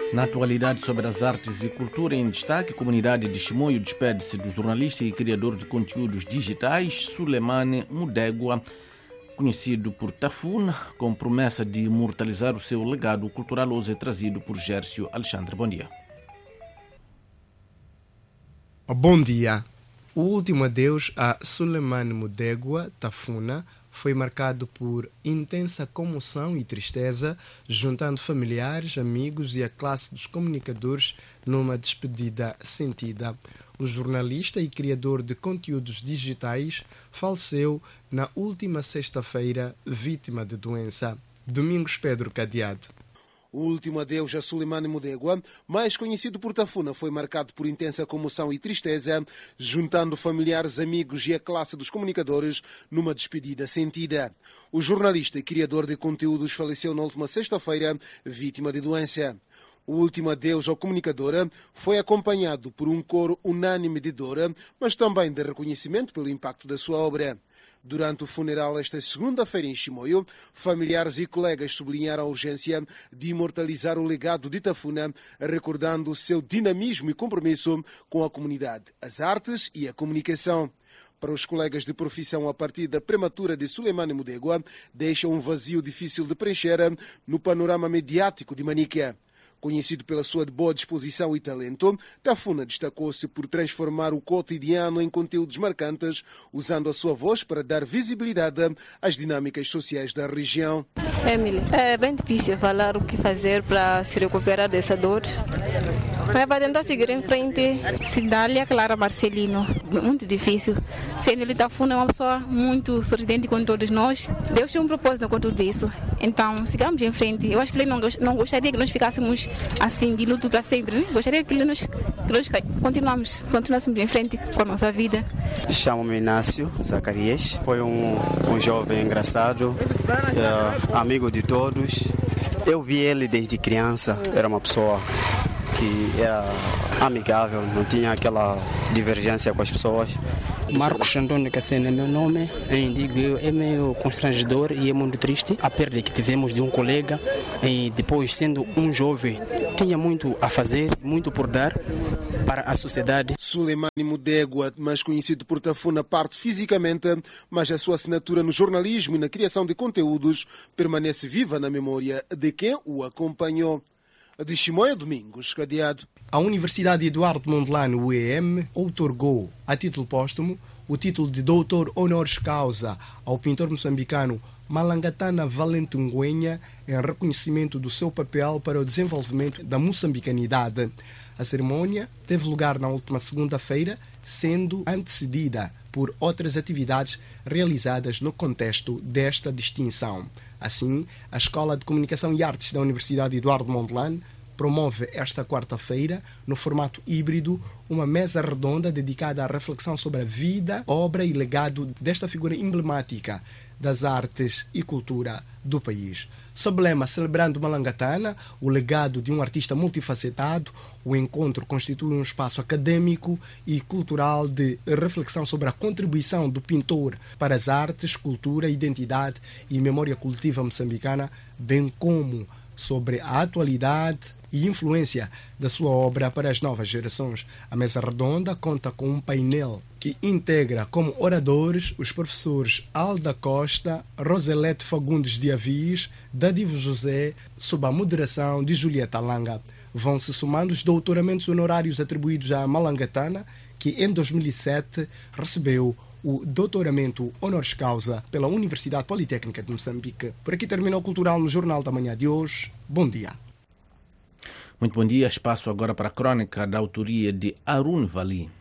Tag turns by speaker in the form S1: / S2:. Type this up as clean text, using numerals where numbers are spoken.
S1: Na atualidade sobre as artes e cultura em destaque, a comunidade de Chimoio despede-se do jornalista e criador de conteúdos digitais Sulemane Mudegwa, conhecido por Tafuna, com promessa de imortalizar o seu legado cultural, hoje trazido por Gércio Alexandre. Bom dia.
S2: Bom dia. O último adeus a Sulemane Mudegwa Tafuna foi marcado por intensa comoção e tristeza, juntando familiares, amigos e a classe dos comunicadores numa despedida sentida. O jornalista e criador de conteúdos digitais faleceu na última sexta-feira, vítima de doença. Domingos Pedro Cadeado.
S3: O último adeus a Sulemane Mudegwa, mais conhecido por Tafuna, foi marcado por intensa comoção e tristeza, juntando familiares, amigos e a classe dos comunicadores numa despedida sentida. O jornalista e criador de conteúdos faleceu na última sexta-feira, vítima de doença. O último adeus ao comunicador foi acompanhado por um coro unânime de dor, mas também de reconhecimento pelo impacto da sua obra. Durante o funeral esta segunda-feira em Chimoio, familiares e colegas sublinharam a urgência de imortalizar o legado de Tafuna, recordando o seu dinamismo e compromisso com a comunidade, as artes e a comunicação. Para os colegas de profissão, a partida prematura de Sulemane Mudegwa deixa um vazio difícil de preencher no panorama mediático de Manica. Conhecido pela sua boa disposição e talento, Tafuna destacou-se por transformar o cotidiano em conteúdos marcantes, usando a sua voz para dar visibilidade às dinâmicas sociais da região.
S4: Emily, é bem difícil falar o que fazer para se recuperar dessa dor. Mas para tentar seguir em frente. Cidália Clara Marcelino, muito difícil. Sendo ele Tafuna é uma pessoa muito sorridente com todos nós. Deus tem um propósito com tudo isso. Então, sigamos em frente. Eu acho que ele não gostaria que nós ficássemos assim, de luto para sempre. Né? Gostaria que nós continuássemos em frente com a nossa vida.
S5: Chamo-me Inácio Zacarias. Foi um jovem engraçado, amigo de todos. Eu vi ele desde criança. Era uma pessoa que era amigável, não tinha aquela divergência com as pessoas.
S6: Marcos Antônio Cassena é meu nome. É meio constrangedor e é muito triste a perda que tivemos de um colega. E depois, sendo um jovem, tinha muito a fazer, muito por dar para a sociedade.
S3: Sulemane Mudegwa, mais conhecido por Tafuna, parte fisicamente, mas a sua assinatura no jornalismo e na criação de conteúdos permanece viva na memória de quem o acompanhou. De Chimoio, Domingos Cadeado.
S2: A Universidade Eduardo Mondlane, UEM, outorgou, a título póstumo, o título de doutor honoris causa ao pintor moçambicano Malangatana Valente Ngwenha em reconhecimento do seu papel para o desenvolvimento da moçambicanidade. A cerimônia teve lugar na última segunda-feira, sendo antecedida por outras atividades realizadas no contexto desta distinção. Assim, a Escola de Comunicação e Artes da Universidade Eduardo Mondlane promove esta quarta-feira, no formato híbrido, uma mesa redonda dedicada à reflexão sobre a vida, obra e legado desta figura emblemática das artes e cultura do país. Sob lema Celebrando Malangatana, o legado de um artista multifacetado, o encontro constitui um espaço acadêmico e cultural de reflexão sobre a contribuição do pintor para as artes, cultura, identidade e memória coletiva moçambicana, bem como sobre a atualidade e influência da sua obra para as novas gerações. A mesa redonda conta com um painel que integra como oradores os professores Alda Costa, Roselete Fagundes de Avis, Dadivo José, sob a moderação de Julieta Langa. Vão se somando os doutoramentos honorários atribuídos à Malangatana, que em 2007 recebeu o doutoramento honoris causa pela Universidade Politécnica de Moçambique. Por aqui termina o Cultural no Jornal da Manhã de hoje. Bom dia.
S1: Muito bom dia. Espaço agora para a crônica da autoria de Arun Vali.